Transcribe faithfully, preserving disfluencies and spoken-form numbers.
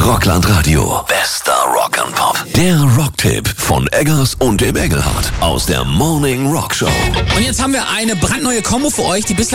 Rockland Radio. Bester Rock and Pop. Der Rocktipp von Eggers und dem Engelhardt aus der Morning Rock Show. Und jetzt haben wir eine brandneue Kombo für euch, die bislang